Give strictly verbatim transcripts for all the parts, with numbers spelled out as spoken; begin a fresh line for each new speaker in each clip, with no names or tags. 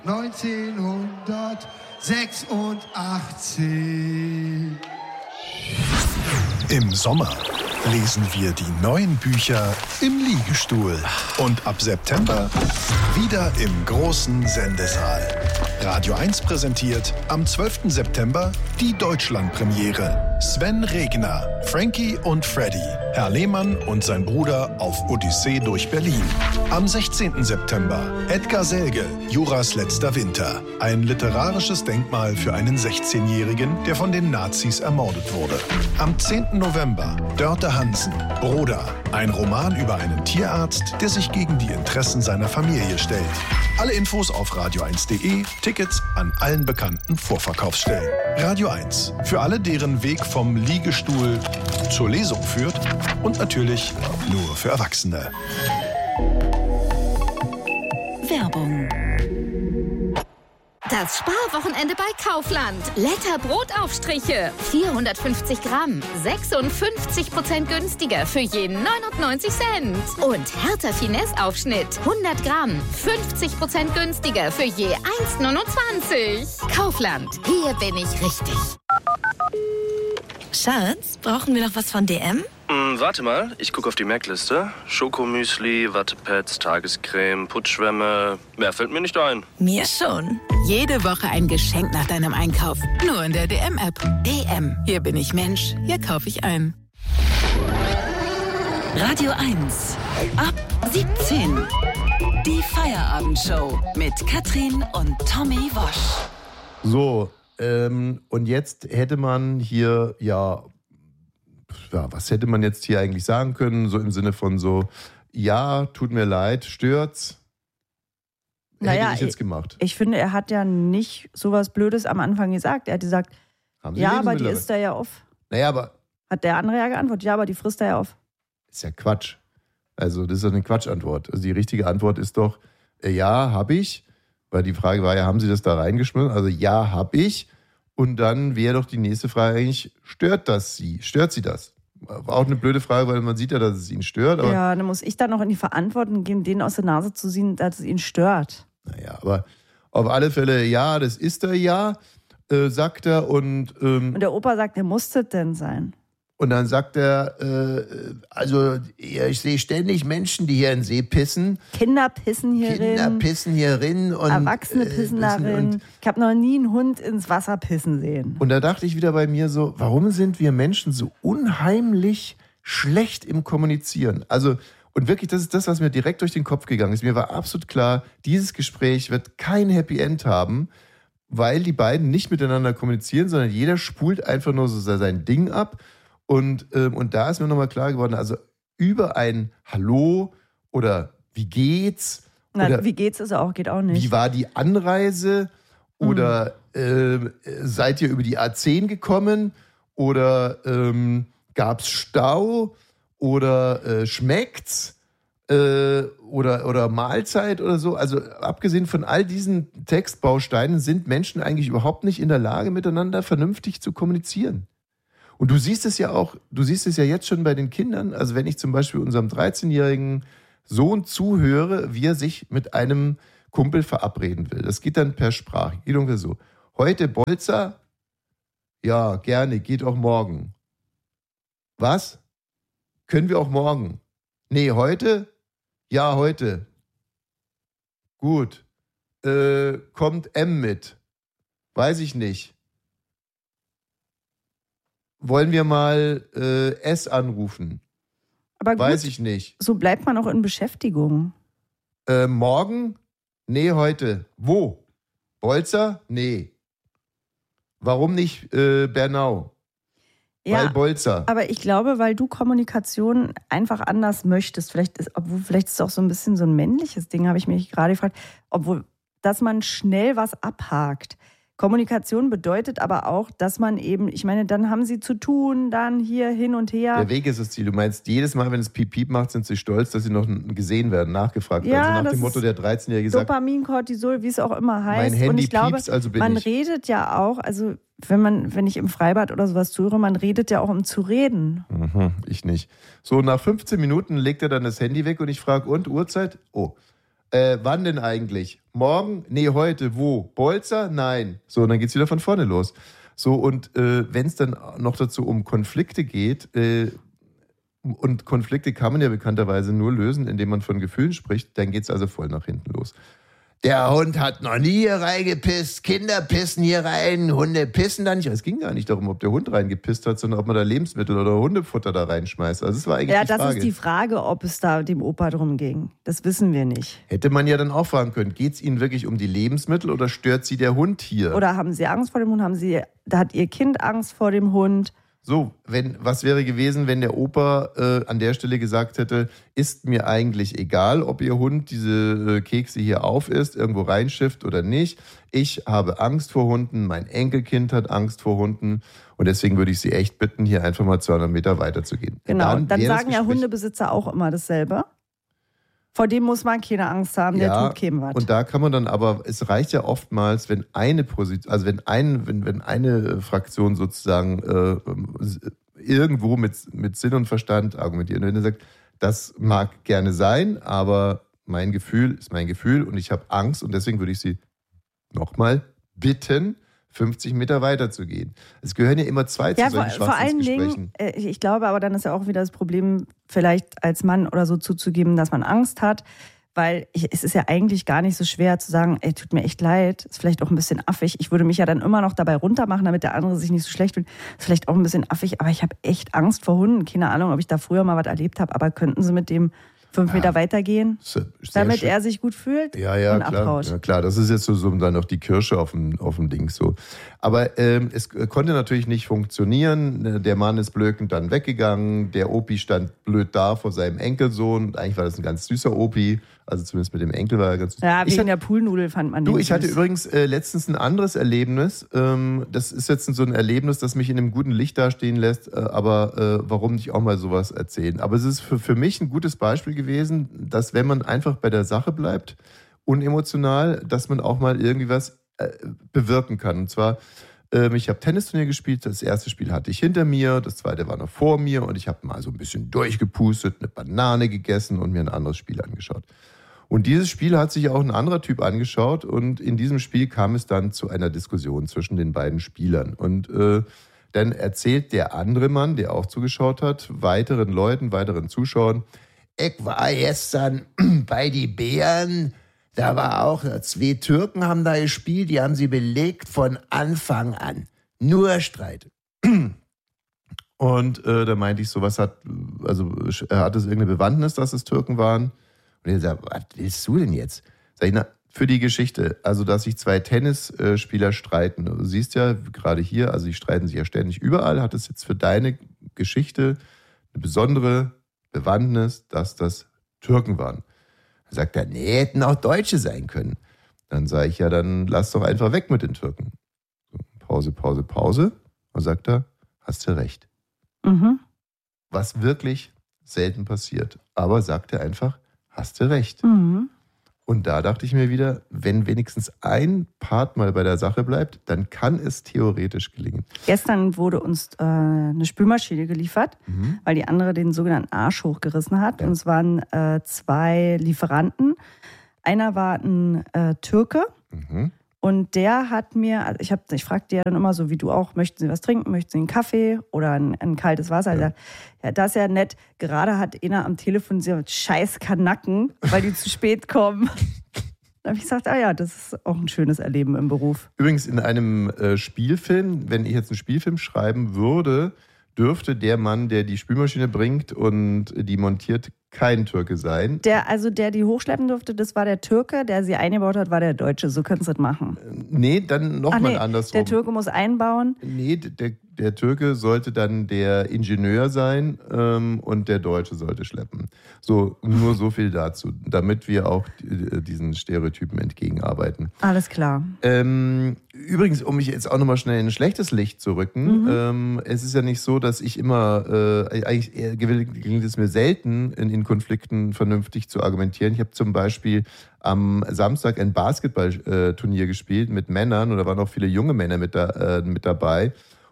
neunzehnhundertsechsundachtzig.
Im Sommer lesen wir die neuen Bücher im Liegestuhl. Und ab September wieder im großen Sendesaal. Radio eins präsentiert am zwölften September die Deutschlandpremiere. Sven Regner, Frankie und Freddy, Herr Lehmann und sein Bruder auf Odyssee durch Berlin. Am sechzehnten September Edgar Selge, Juras letzter Winter. Ein literarisches Denkmal für einen sechzehnjährigen, der von den Nazis ermordet wurde. Am zehnten November Dörte Hansen, Broda. Ein Roman über einen Tierarzt, der sich gegen die Interessen seiner Familie stellt. Alle Infos auf radio eins punkt de, Tickets an allen bekannten Vorverkaufsstellen. Radio eins, für alle, deren Weg vom Liegestuhl zur Lesung führt und natürlich nur für Erwachsene.
Werbung.
Das Sparwochenende bei Kaufland. Lecker Brotaufstriche. vierhundertfünfzig Gramm. sechsundfünfzig Prozent günstiger für je neunundneunzig Cent. Und Hertha Finesse Aufschnitt. hundert Gramm. fünfzig Prozent günstiger für je eins neunundzwanzig. Kaufland. Hier bin ich richtig.
Schatz, brauchen wir noch was von D M?
Hm, warte mal, ich gucke auf die Merkliste. Schokomüsli, Wattepads, Tagescreme, Putzschwämme. Mehr fällt mir nicht ein.
Mir schon.
Jede Woche ein Geschenk nach deinem Einkauf. Nur in der D M-App.
D M.
Hier bin ich Mensch, hier kaufe ich ein.
Radio eins. Ab siebzehn. Die Feierabendshow mit Katrin und Tommy Wosch.
So, ähm, und jetzt hätte man hier, ja, ja, was hätte man jetzt hier eigentlich sagen können? So im Sinne von so, ja, tut mir leid, stört's.
Naja,
hätte ich jetzt gemacht.
Ich, ich finde, er hat ja nicht sowas Blödes am Anfang gesagt. Er hat gesagt, ja, aber die isst er ja auf.
Naja, aber...
Hat der andere ja geantwortet, ja, aber die frisst er ja auf.
Ist ja Quatsch. Also das ist doch eine Quatschantwort. Also die richtige Antwort ist doch, äh, ja, habe ich. Weil die Frage war ja, haben Sie das da reingeschmissen? Also ja, habe ich. Und dann wäre doch die nächste Frage eigentlich, stört das Sie? Stört Sie das? War auch eine blöde Frage, weil man sieht ja, dass es ihn stört. Aber
ja, dann muss ich dann noch in die Verantwortung gehen, denen aus der Nase zu ziehen, dass es ihn stört.
Naja, aber auf alle Fälle, ja, das ist er ja, äh, sagt er. Und, ähm,
und der Opa sagt, er muss das denn sein?
Und dann sagt er, äh, also ich sehe ständig Menschen, die hier in den See pissen.
Kinder pissen hier
Kinder
rein.
pissen hier rein. Und,
Erwachsene pissen
äh,
darin. Ich habe noch nie einen Hund ins Wasser pissen sehen.
Und da dachte ich wieder bei mir so, warum sind wir Menschen so unheimlich schlecht im Kommunizieren? Also, und wirklich, das ist das, was mir direkt durch den Kopf gegangen ist. Mir war absolut klar, dieses Gespräch wird kein Happy End haben, weil die beiden nicht miteinander kommunizieren, sondern jeder spult einfach nur so sein Ding ab. Und, ähm, und da ist mir nochmal klar geworden, also über ein Hallo oder wie geht's?
Nein,
oder
wie geht's ist auch, geht auch nicht.
Wie war die Anreise? Oder mhm. äh, seid ihr über die A zehn gekommen? Oder ähm, gab's Stau? Oder äh, schmeckt's? Äh, oder, oder Mahlzeit oder so? Also abgesehen von all diesen Textbausteinen sind Menschen eigentlich überhaupt nicht in der Lage, miteinander vernünftig zu kommunizieren. Und du siehst es ja auch, du siehst es ja jetzt schon bei den Kindern, also wenn ich zum Beispiel unserem dreizehnjährigen Sohn zuhöre, wie er sich mit einem Kumpel verabreden will. Das geht dann per Sprache. Geht ungefähr so. Heute Bolzer? Ja, gerne, geht auch morgen. Was? Können wir auch morgen? Nee, heute? Ja, heute. Gut. Äh, kommt M mit? Weiß ich nicht. Wollen wir mal äh, S anrufen?
Aber gut,
weiß ich nicht.
So bleibt man auch in Beschäftigung.
Äh, morgen? Nee, heute. Wo? Bolzer? Nee. Warum nicht äh, Bernau?
Ja,
weil Bolzer.
Aber ich glaube, weil du Kommunikation einfach anders möchtest. Vielleicht ist, obwohl, vielleicht ist es auch so ein bisschen so ein männliches Ding, habe ich mich gerade gefragt. Obwohl, dass man schnell was abhakt. Kommunikation bedeutet aber auch, dass man eben, ich meine, dann haben sie zu tun, dann hier hin und her.
Der Weg ist das Ziel. Du meinst, jedes Mal, wenn es Piep Piep macht, sind sie stolz, dass sie noch gesehen werden, nachgefragt werden.
Ja,
also nach
das
dem Motto, der dreizehnjährige sagt,
Dopamin, Cortisol, wie es auch immer heißt.
mein Handy
und ich glaube,
piepst, also bin
man
ich.
redet ja auch, also wenn man, wenn ich im Freibad oder sowas zuhöre, man redet ja auch, um zu reden.
Mhm, ich nicht. So, nach fünfzehn Minuten legt er dann das Handy weg und ich frage, und, Uhrzeit? Oh. Äh, wann denn eigentlich? Morgen? Nee, heute. Wo? Bolzer? Nein. So, und dann geht's wieder von vorne los. So, und äh, wenn es dann noch dazu um Konflikte geht, äh, und Konflikte kann man ja bekannterweise nur lösen, indem man von Gefühlen spricht, dann geht's also voll nach hinten los. Der Hund hat noch nie hier reingepisst, Kinder pissen hier rein, Hunde pissen da nicht. Es ging gar nicht darum, ob der Hund reingepisst hat, sondern ob man da Lebensmittel oder Hundefutter da reinschmeißt. Also das war eigentlich
ja,
die Frage. Ja,
das ist die Frage, ob es da dem Opa drum ging. Das wissen wir nicht.
Hätte man ja dann auch fragen können, geht es Ihnen wirklich um die Lebensmittel oder stört Sie der Hund hier?
Oder haben Sie Angst vor dem Hund? Haben Sie, da hat Ihr Kind Angst vor dem Hund?
So, wenn, was wäre gewesen, wenn der Opa äh, an der Stelle gesagt hätte, ist mir eigentlich egal, ob Ihr Hund diese äh, Kekse hier aufisst, irgendwo reinschifft oder nicht. Ich habe Angst vor Hunden, mein Enkelkind hat Angst vor Hunden und deswegen würde ich Sie echt bitten, hier einfach mal zweihundert Meter weiterzugehen.
Genau, dann, dann sagen ja Hundebesitzer auch immer dasselbe. Vor dem muss man keine Angst haben, der
ja,
tut keinem was.
Und da kann man dann aber, es reicht ja oftmals, wenn eine Position, also wenn ein, wenn, wenn eine Fraktion sozusagen äh, irgendwo mit, mit Sinn und Verstand argumentiert. Und wenn er sagt, das mag gerne sein, aber mein Gefühl ist mein Gefühl und ich habe Angst und deswegen würde ich Sie nochmal bitten, fünfzig Meter weiter zu gehen. Es gehören ja immer zwei zu
ja,
solchen
vor, vor allen Dingen, ich glaube aber dann ist ja auch wieder das Problem, vielleicht als Mann oder so zuzugeben, dass man Angst hat, weil ich, es ist ja eigentlich gar nicht so schwer zu sagen, ey, tut mir echt leid, ist vielleicht auch ein bisschen affig. Ich würde mich ja dann immer noch dabei runtermachen, damit der andere sich nicht so schlecht fühlt. Ist vielleicht auch ein bisschen affig, aber ich habe echt Angst vor Hunden. Keine Ahnung, ob ich da früher mal was erlebt habe, aber könnten Sie mit dem fünf Meter ja, weitergehen, damit schön. Er sich gut fühlt
ja, ja,
und
klar,
abhaut.
Ja, klar, das ist jetzt so, so dann noch die Kirsche auf dem, auf dem Ding so. Aber ähm, es konnte natürlich nicht funktionieren. Der Mann ist blökend dann weggegangen. Der Opi stand blöd da vor seinem Enkelsohn. Eigentlich war das ein ganz süßer Opi. Also zumindest mit dem Enkel war er ganz süß.
Ja, wegen
ich
der Poolnudel fand man den
Du, ich
süß.
hatte übrigens äh, letztens ein anderes Erlebnis. Ähm, das ist jetzt so ein Erlebnis, das mich in einem guten Licht dastehen lässt. Äh, aber äh, warum nicht auch mal sowas erzählen? Aber es ist für, für mich ein gutes Beispiel gewesen, dass wenn man einfach bei der Sache bleibt, unemotional, dass man auch mal irgendwie was äh, bewirken kann. Und zwar, ähm, ich habe Tennisturnier gespielt. Das erste Spiel hatte ich hinter mir, das zweite war noch vor mir. Und ich habe mal so ein bisschen durchgepustet, eine Banane gegessen und mir ein anderes Spiel angeschaut. Und dieses Spiel hat sich auch ein anderer Typ angeschaut und in diesem Spiel kam es dann zu einer Diskussion zwischen den beiden Spielern. Und äh, dann erzählt der andere Mann, der auch zugeschaut hat, weiteren Leuten, weiteren Zuschauern, ich war gestern bei die Bären, da war auch, zwei Türken haben da gespielt, die haben sie belegt von Anfang an. Nur Streit. Und äh, da meinte ich so, was hat, also hat es irgendeine Bewandtnis, dass es Türken waren? Und er sagt, was willst du denn jetzt? Sag ich, na, für die Geschichte, also dass sich zwei Tennisspieler streiten. Du siehst ja gerade hier, also die streiten sich ja ständig überall. Hat es jetzt für deine Geschichte eine besondere Bewandtnis, dass das Türken waren? Dann sagt er, nee, hätten auch Deutsche sein können. Dann sage ich, ja, dann lass doch einfach weg mit den Türken. So, Pause, Pause, Pause. Und sagt er, hast du recht.
Mhm.
Was wirklich selten passiert. Aber sagt er einfach, hast du recht.
Mhm.
Und da dachte ich mir wieder, wenn wenigstens ein Part mal bei der Sache bleibt, dann kann es theoretisch gelingen.
Gestern wurde uns äh, eine Spülmaschine geliefert,
Mhm.
weil die andere den sogenannten Arsch hochgerissen hat.
Ja.
Und es waren äh, zwei Lieferanten. Einer war ein äh, Türke.
Mhm.
Und der hat mir, also ich, hab, ich fragte ja dann immer so wie du auch, möchten Sie was trinken, möchten Sie einen Kaffee oder ein, ein kaltes Wasser?
Ja.
Ja. Ja, das ist ja nett. Gerade hat einer am Telefon gesagt, scheiß Kanacken, weil die zu spät kommen. Da habe ich gesagt, ah ja, das ist auch ein schönes Erleben im Beruf.
Übrigens in einem äh, Spielfilm, wenn ich jetzt einen Spielfilm schreiben würde, dürfte der Mann, der die Spülmaschine bringt und die montiert, kein Türke sein.
Der, also der die hochschleppen durfte, das war der Türke, der sie eingebaut hat, war der Deutsche. So könntest du das machen.
Nee, dann nochmal
nee,
andersrum.
Der Türke muss einbauen.
Nee, der, der Türke sollte dann der Ingenieur sein ähm, und der Deutsche sollte schleppen. So, nur so viel dazu, damit wir auch die, diesen Stereotypen entgegenarbeiten.
Alles klar.
Ähm, übrigens, um mich jetzt auch nochmal schnell in ein schlechtes Licht zu rücken,
Mhm.
ähm, es ist ja nicht so, dass ich immer, äh, eigentlich eher gelingt es mir selten, in, in Konflikten vernünftig zu argumentieren. Ich habe zum Beispiel am Samstag ein Basketballturnier gespielt mit Männern und da waren auch viele junge Männer mit, da, äh, mit dabei.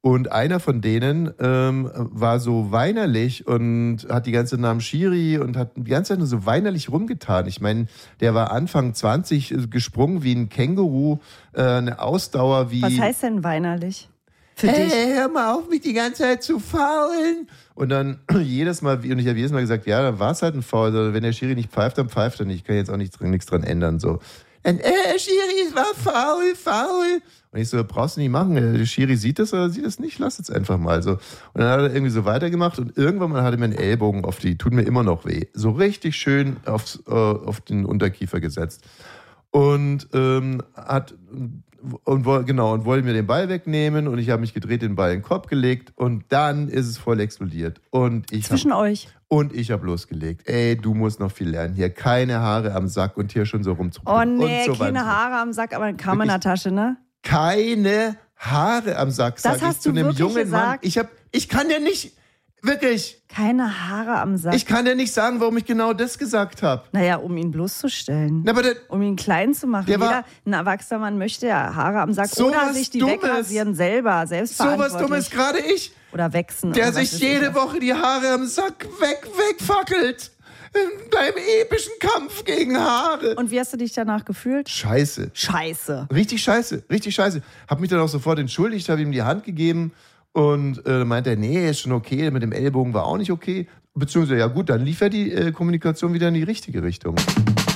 Und einer von denen ähm, war so weinerlich und hat die ganze Zeit nach dem Schiri und hat die ganze Zeit nur so weinerlich rumgetan. Ich meine, der war Anfang zwanzig gesprungen wie ein Känguru, äh, eine Ausdauer wie...
Was heißt denn weinerlich? Für
hey,
dich?
hör mal auf, mich die ganze Zeit zu faulen. Und dann jedes Mal, und ich habe jedes Mal gesagt, ja, dann war es halt ein Foul. Also, wenn der Schiri nicht pfeift, dann pfeift er nicht. Ich kann jetzt auch nichts, nichts dran ändern. So. Und, äh, Schiri, es war faul, faul. Und ich so, brauchst du nicht machen. Der Schiri sieht das oder sieht das nicht, lass es einfach mal. So. Und dann hat er irgendwie so weitergemacht und irgendwann mal hat er mir einen Ellbogen auf die, tut mir immer noch weh, so richtig schön aufs, äh, auf den Unterkiefer gesetzt. Und ähm, hat... Und genau, und wollte mir den Ball wegnehmen und ich habe mich gedreht, den Ball in den Kopf gelegt und dann ist es voll explodiert. Und ich
Zwischen
hab,
euch.
Und ich habe losgelegt. Ey, du musst noch viel lernen. Hier keine Haare am Sack und hier schon so rumzuprobieren.
Oh nee,
und so
keine
weiter.
Haare am Sack, aber eine Kammer in der Tasche, ne?
Keine Haare am Sack, sag
Das
ich
hast
zu
du
einem
wirklich
jungen Mann.
gesagt?
Ich, hab, ich kann dir nicht, wirklich,
Keine Haare am Sack.
ich kann dir nicht sagen, warum ich genau das gesagt habe.
Naja, um ihn bloßzustellen.
Aber der,
Um ihn klein zu machen.
Der war-
Jeder, ein erwachsener Mann möchte ja Haare am Sack
So
oder
was
sich die
Dummes.
wegrasieren selber,
so
selbstverantwortlich.
was Dummes, gerade ich,
Oder wechseln.
der
oder was
sich
weiß
jede
ich.
Woche die Haare am Sack weg, wegfackelt. In deinem epischen Kampf gegen Haare.
Und wie hast du dich danach gefühlt?
Scheiße.
Scheiße.
Richtig scheiße, richtig scheiße. Hab mich dann auch sofort entschuldigt, habe ihm die Hand gegeben und äh, meinte er, nee, ist schon okay, mit dem Ellbogen war auch nicht okay. Beziehungsweise, ja gut, dann lief ja die äh, Kommunikation wieder in die richtige Richtung.